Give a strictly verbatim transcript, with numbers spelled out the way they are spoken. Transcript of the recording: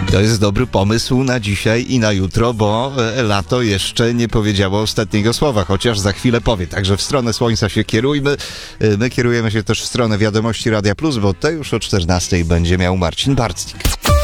To jest dobry pomysł na dzisiaj i na jutro, bo lato jeszcze nie powiedziało ostatniego słowa, chociaż za chwilę powie. Także w stronę słońca się kierujmy. My kierujemy się też w stronę wiadomości Radia Plus, bo to już o czternastej będzie miał Marcin Bartnik.